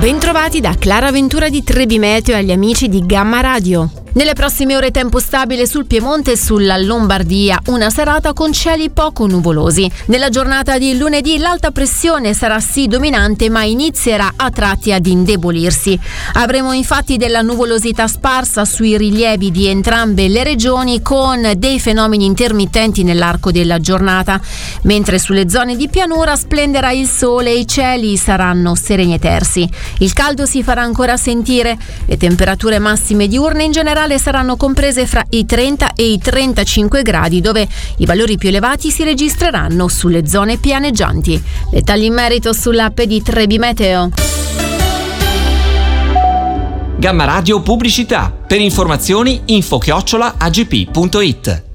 Bentrovati da Clara Ventura di Trebi Meteo e agli amici di Gamma Radio. Nelle prossime ore tempo stabile sul Piemonte e sulla Lombardia, una serata con cieli poco nuvolosi. Nella giornata di lunedì l'alta pressione sarà sì dominante, ma inizierà a tratti ad indebolirsi. Avremo infatti della nuvolosità sparsa sui rilievi di entrambe le regioni, con dei fenomeni intermittenti nell'arco della giornata, mentre sulle zone di pianura splenderà il sole e i cieli saranno sereni e tersi. Il caldo si farà ancora sentire, le temperature massime diurne in generale saranno comprese fra i 30 e i 35 gradi, dove i valori più elevati si registreranno sulle zone pianeggianti. Dettagli in merito sull'app di Trebi Meteo. Gamma Radio Pubblicità. Per informazioni info@agp.it.